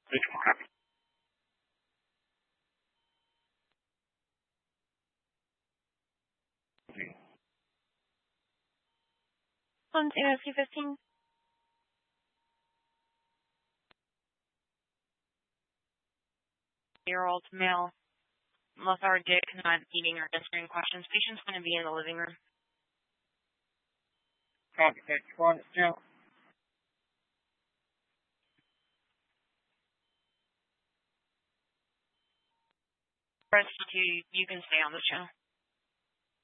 Which one? On ASC 15. Year-old male, lethargic, not eating or answering questions. Patient's going to be in the living room. Copy, 51 still. Rest of you can stay on the channel.